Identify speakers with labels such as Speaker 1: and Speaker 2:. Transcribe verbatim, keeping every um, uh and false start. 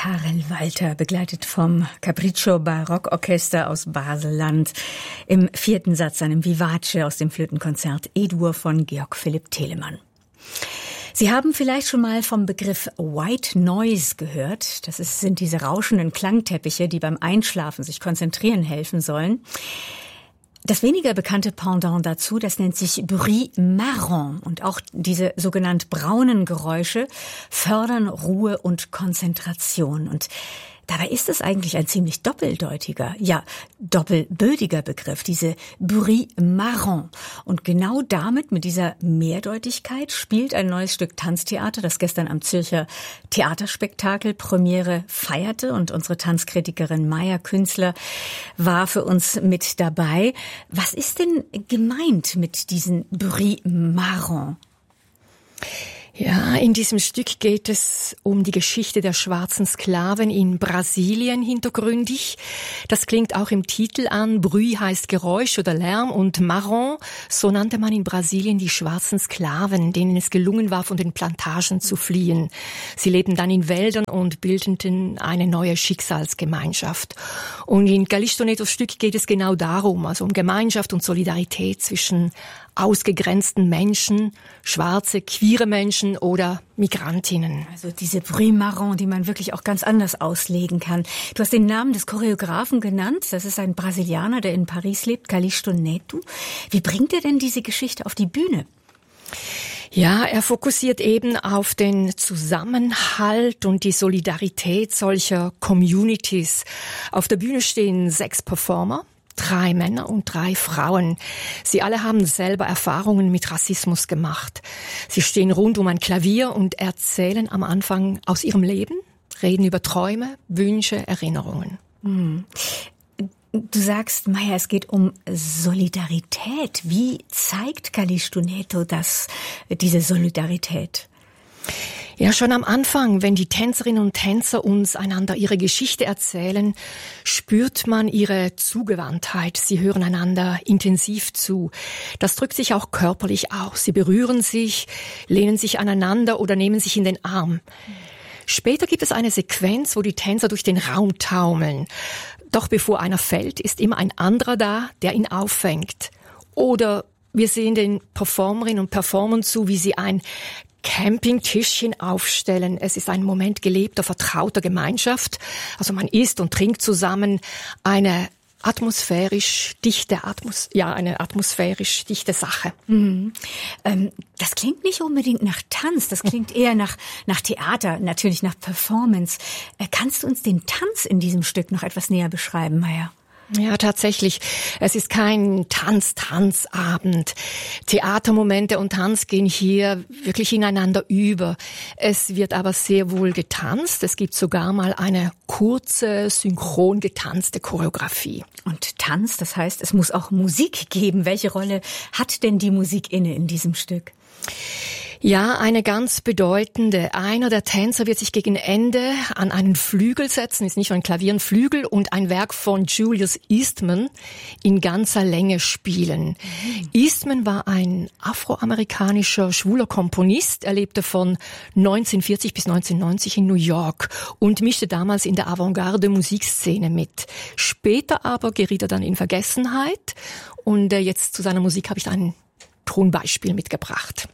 Speaker 1: Karel Walter, begleitet vom Capriccio Barockorchester aus Basel-Land, im vierten Satz einem Vivace aus dem Flötenkonzert E-Dur von Georg Philipp Telemann. Sie haben vielleicht schon mal vom Begriff White Noise gehört. Das ist, sind diese rauschenden Klangteppiche, die beim Einschlafen sich konzentrieren helfen sollen. Das weniger bekannte Pendant dazu, das nennt sich Bruit marron. Und auch diese sogenannt braunen Geräusche fördern Ruhe und Konzentration. Und dabei ist es eigentlich ein ziemlich doppeldeutiger, ja, doppelbödiger Begriff, diese Bruit marron. Und genau damit, mit dieser Mehrdeutigkeit, spielt ein neues Stück Tanztheater, das gestern am Zürcher Theaterspektakel Premiere feierte. Und unsere Tanzkritikerin Maya Künzler war für uns mit dabei. Was ist denn gemeint mit diesen Bruit marron?
Speaker 2: Ja, in diesem Stück geht es um die Geschichte der schwarzen Sklaven in Brasilien hintergründig. Das klingt auch im Titel an. Bruit heißt Geräusch oder Lärm und marron, so nannte man in Brasilien die schwarzen Sklaven, denen es gelungen war, von den Plantagen zu fliehen. Sie lebten dann in Wäldern und bildeten eine neue Schicksalsgemeinschaft. Und in Calixto Netos Stück geht es genau darum, also um Gemeinschaft und Solidarität zwischen ausgegrenzten Menschen, schwarze, queere Menschen oder Migrantinnen.
Speaker 1: Also diese Bruit marron, die man wirklich auch ganz anders auslegen kann. Du hast den Namen des Choreografen genannt. Das ist ein Brasilianer, der in Paris lebt, Calixto Neto. Wie bringt er denn diese Geschichte auf die Bühne?
Speaker 2: Ja, er fokussiert eben auf den Zusammenhalt und die Solidarität solcher Communities. Auf der Bühne stehen sechs Performer. Drei Männer und drei Frauen. Sie alle haben selber Erfahrungen mit Rassismus gemacht. Sie stehen rund um ein Klavier und erzählen am Anfang aus ihrem Leben, reden über Träume, Wünsche, Erinnerungen.
Speaker 1: Hm. Du sagst, Maya, es geht um Solidarität. Wie zeigt Calixto Neto das, diese Solidarität?
Speaker 2: Ja, schon am Anfang, wenn die Tänzerinnen und Tänzer uns einander ihre Geschichte erzählen, spürt man ihre Zugewandtheit. Sie hören einander intensiv zu. Das drückt sich auch körperlich aus. Sie berühren sich, lehnen sich aneinander oder nehmen sich in den Arm. Später gibt es eine Sequenz, wo die Tänzer durch den Raum taumeln. Doch bevor einer fällt, ist immer ein anderer da, der ihn auffängt. Oder wir sehen den Performerinnen und Performern zu, wie sie ein Campingtischchen aufstellen. Es ist ein Moment gelebter, vertrauter Gemeinschaft. Also man isst und trinkt zusammen, eine atmosphärisch dichte Atmos- ja, eine atmosphärisch dichte Sache.
Speaker 1: Mhm. Ähm, das klingt nicht unbedingt nach Tanz, das klingt eher nach, nach Theater, natürlich nach Performance. Äh, kannst du uns den Tanz in diesem Stück noch etwas näher beschreiben, Maya?
Speaker 2: Ja, tatsächlich. Es ist kein Tanz-Tanz-Abend. Theatermomente und Tanz gehen hier wirklich ineinander über. Es wird aber sehr wohl getanzt. Es gibt sogar mal eine kurze, synchron getanzte Choreografie.
Speaker 1: Und Tanz, das heißt, es muss auch Musik geben. Welche Rolle hat denn die Musik inne in diesem Stück?
Speaker 2: Ja, eine ganz bedeutende. Einer der Tänzer wird sich gegen Ende an einen Flügel setzen, ist nicht nur ein Klavier, ein Flügel, und ein Werk von Julius Eastman in ganzer Länge spielen. Mhm. Eastman war ein afroamerikanischer schwuler Komponist. Er lebte von neunzehnhundertvierzig bis neunzehnhundertneunzig in New York und mischte damals in der Avantgarde-Musikszene mit. Später aber geriet er dann in Vergessenheit und jetzt zu seiner Musik habe ich ein Tonbeispiel mitgebracht.